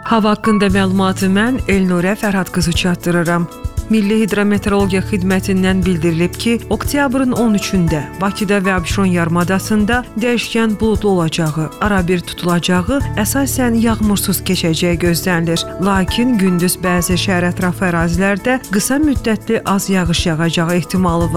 Hava haqqında məlumatı mən Elnurə Fərhad qızı çatdırıram. Milli Hidrometeorologiya Xidmətindən bildirilib ki, oktyabrın 13-də Bakıda və Abşeron yarımadasında dəyişkən buludlu olacağı, arabir tutulacağı, əsasən yağmursuz keçəcəyi gözlənilir. Lakin gündüz bəzi şəhər ətrafı ərazilərdə qısa müddətli az yağış yağacağı ehtimalı var.